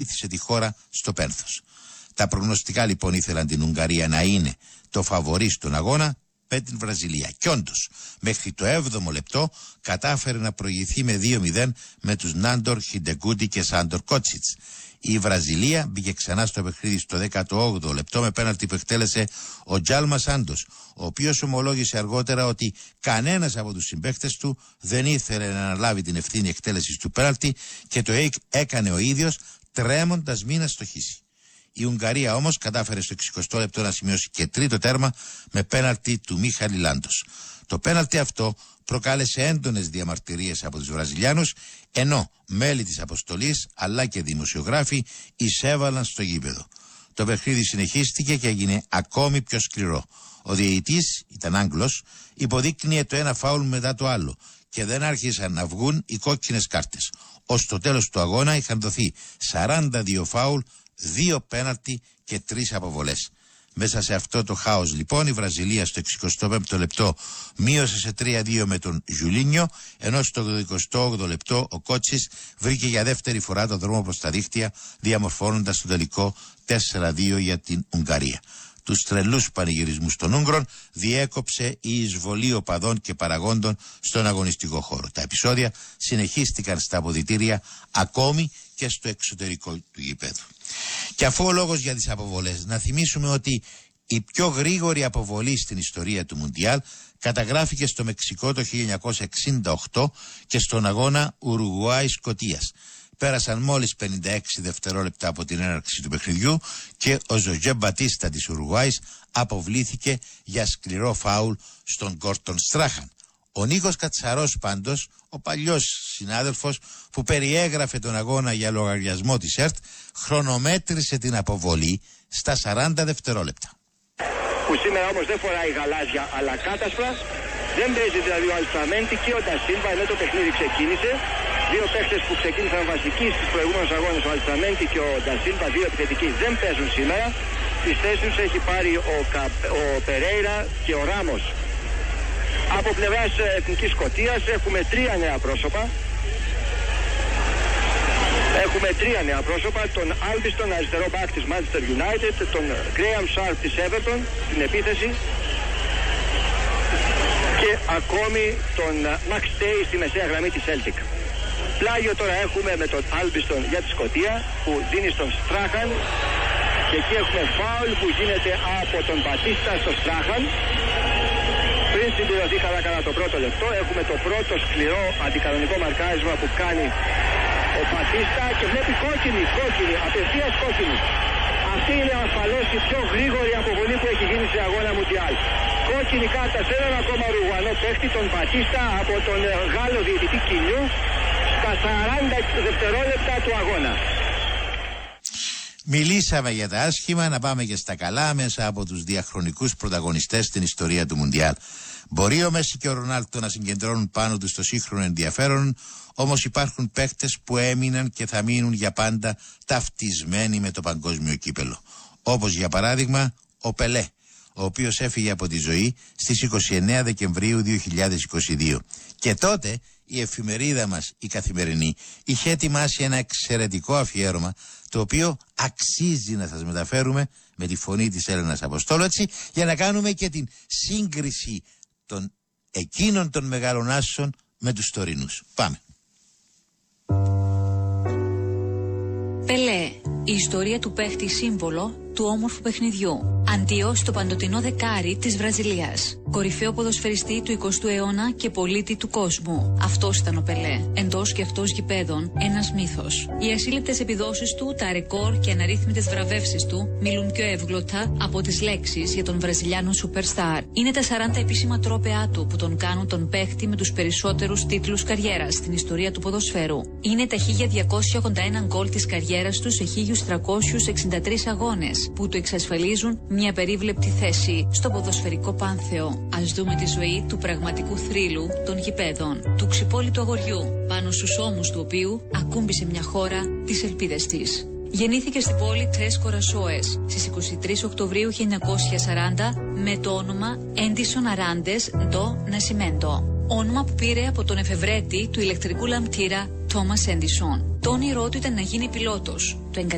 βοήθησε τη χώρα στο πένθος. Τα προγνωστικά λοιπόν ήθελαν την Ουγγαρία να είναι το φαβορί στον αγώνα με την Βραζιλία. Κι όντως, μέχρι το 7ο λεπτό κατάφερε να προηγηθεί με 2-0 με τους Νάντορ, Χιντεγκούντι και Σάντορ Κότσιτς. Η Βραζιλία μπήκε ξανά στο παιχνίδι στο 18ο λεπτό με πέναλτι που εκτέλεσε ο Τζάλμα Σάντος, ο οποίος ομολόγησε αργότερα ότι κανένας από τους συμπαίκτες του δεν ήθελε να αναλάβει την ευθύνη εκτέλεσης του πέναλτι και το έκανε ο ίδιος τρέμοντας μη να στοχίσει. Η Ουγγαρία όμως κατάφερε στο 60ο λεπτό να σημειώσει και τρίτο τέρμα με πέναλτι του Μίχαλη Λάντος. Το πέναλτι αυτό προκάλεσε έντονες διαμαρτυρίες από τους Βραζιλιάνους, ενώ μέλη της αποστολής αλλά και δημοσιογράφοι εισέβαλαν στο γήπεδο. Το παιχνίδι συνεχίστηκε και έγινε ακόμη πιο σκληρό. Ο διαιτητής, ήταν Άγγλος, υποδείκνυε το ένα φάουλ μετά το άλλο και δεν άρχισαν να βγουν οι κόκκινες κάρτες. Ως το τέλος του αγώνα είχαν δοθεί 42 φάουλ, 2 πέναλτι και 3 αποβολές. Μέσα σε αυτό το χάος λοιπόν η Βραζιλία στο 65ο λεπτό μείωσε σε 3-2 με τον Ζουλίνιο, ενώ στο 28ο λεπτό ο Κότσις βρήκε για δεύτερη φορά το δρόμο προς τα δίχτυα, διαμορφώνοντας το τελικό 4-2 για την Ουγγαρία. Τους τρελούς πανηγυρισμούς των Ούγγρων διέκοψε η εισβολή οπαδών και παραγόντων στον αγωνιστικό χώρο. Τα επεισόδια συνεχίστηκαν στα αποδυτήρια ακόμη και στο εξωτερικό του γηπέδου. Και αφού ο λόγος για τις αποβολές, να θυμίσουμε ότι η πιο γρήγορη αποβολή στην ιστορία του Μουντιάλ καταγράφηκε στο Μεξικό το 1968 και στον αγώνα Ουρουγουάη-Σκωτίας. Πέρασαν μόλις 56 δευτερόλεπτα από την έναρξη του παιχνιδιού και ο Ζωζέ Μπατίστα της Ουρουγουάης αποβλήθηκε για σκληρό φάουλ στον Γκόρτον Στράχαν. Ο Νίκος Κατσαρός πάντως, ο παλιός συνάδελφος που περιέγραφε τον αγώνα για λογαριασμό της ΕΡΤ, χρονομέτρησε την αποβολή στα 40 δευτερόλεπτα. Που σήμερα όμως δεν φοράει γαλάζια αλλά κάτασπρα, δεν παίζει δηλαδή ο Αλτσαμέντη και ο Ντασίλβα ενώ το παιχνίδι ξεκίνησε. Δύο παίχτες που ξεκίνησαν βασικοί στους προηγούμενους αγώνες, ο Αλτσαμέντη και ο Ντασίλβα, δύο επιθετικοί, δεν παίζουν σήμερα. Τις θέσεις τους έχει πάρει ο Περέιρα και ο Ράμος. Από πλευράς Εθνικής Σκωτίας έχουμε 3 νέα πρόσωπα. Έχουμε 3 νέα πρόσωπα, τον Άλμπιστον, αριστερό μπακ της Manchester United, τον Graham Sharp της Everton, την επίθεση, και ακόμη τον Max Tay στη μεσαία γραμμή της Celtic. Πλάγιο τώρα έχουμε με τον Άλμπιστον για τη Σκωτία που δίνει στον Στράχαν και εκεί έχουμε φάουλ που γίνεται από τον Μπατίστα στο Στράχαν. Πριν συμπληρωθεί καλά το πρώτο λεπτό έχουμε το πρώτο σκληρό αντικανονικό μαρκάρισμα που κάνει ο Μπατίστα και βλέπει κόκκινη, απευθείας κόκκινη. Αυτή είναι ασφαλώς η πιο γρήγορη αποβολή που έχει γίνει σε αγώνα Μουντιάλ. Κόκκινη κάρτα σε έναν ακόμα Ουρουγουανό παίχτη, τον Μπατίστα, από τον Γάλλο διαιτητή Κινιού στα 40 δευτερόλεπτα του αγώνα. Μιλήσαμε για τα άσχημα, να πάμε και στα καλά μέσα από τους διαχρονικούς πρωταγωνιστές στην ιστορία του Μουντιάλ. Μπορεί ο Μέση και ο Ρονάλντο να συγκεντρώνουν πάνω τους το σύγχρονο ενδιαφέρον, όμως υπάρχουν παίκτες που έμειναν και θα μείνουν για πάντα ταυτισμένοι με το παγκόσμιο κύπελο. Όπως για παράδειγμα ο Πελέ, ο οποίος έφυγε από τη ζωή στις 29 Δεκεμβρίου 2022. Και τότε η εφημερίδα μας, η Καθημερινή, είχε ετοιμάσει ένα εξαιρετικό αφιέρωμα, το οποίο αξίζει να σας μεταφέρουμε με τη φωνή της Έλενας Αποστόλου, έτσι, για να κάνουμε και την σύγκριση των εκείνων των μεγάλων άσων με τους τωρινούς. Πάμε. Πελέ, η ιστορία του παίχτη σύμβολο του όμορφου παιχνιδιού. Αντίο στο παντοτινό δεκάρι της Βραζιλίας. Κορυφαίο ποδοσφαιριστή του 20ου αιώνα και πολίτη του κόσμου. Αυτός ήταν ο Πελέ. Εντός και εκτός γηπέδων, ένας μύθος. Οι ασύλληπτες επιδόσεις του, τα ρεκόρ και αναρρύθμιτες βραβεύσεις του μιλούν πιο εύγλωτα από τις λέξεις για τον Βραζιλιάνο superstar. Είναι τα 40 επίσημα τρόπαιά του που τον κάνουν τον παίχτη με τους περισσότερους τίτλους καριέρας στην ιστορία του ποδοσφαίρου. Είναι τα 1281 γκολ της καριέρας του σε 1363 αγώνες που του εξασφαλίζουν μια περίβλεπτη θέση στο ποδοσφαιρικό πάνθεο. Ας δούμε τη ζωή του πραγματικού θρύλου των γηπέδων, του ξυπόλυτου αγοριού, πάνω στους ώμους του οποίου ακούμπησε μια χώρα τις ελπίδες της. Γεννήθηκε στην πόλη Τρες Κορασόες στις 23 Οκτωβρίου 1940 με το όνομα Έντισον Αράντες Ντο Νασιμέντο. Όνομα που πήρε από τον εφευρέτη του ηλεκτρικού λαμπτήρα Τόμας Έντισον. Το όνειρό του ήταν να γίνει πιλότος. Το